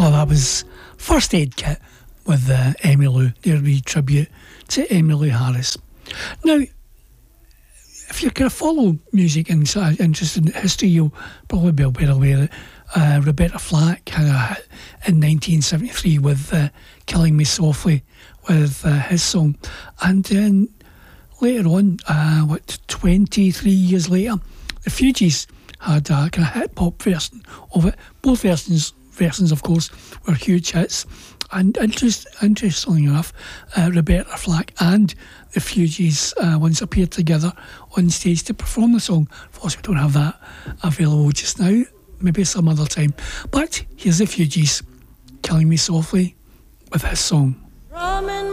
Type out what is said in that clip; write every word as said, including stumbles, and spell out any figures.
Oh, that was First Aid Kit with uh, Emmylou. Their wee tribute to Emmylou Harris. Now, if you kind of follow music and sort of interested in history, you'll probably be well aware that uh, Roberta Flack had a hit in nineteen seventy-three with uh, Killing Me Softly with uh, his song. And then later on, uh, what, twenty-three years later, the Fugees had a kind of hit pop version of it. Both versions, versions of course, were huge hits. And interest, interestingly enough, uh, Roberta Flack and the Fugees uh, once appeared together on stage to perform the song. Of course, we don't have that available just now. Maybe some other time. But here's the Fugees, Killing Me Softly with his song.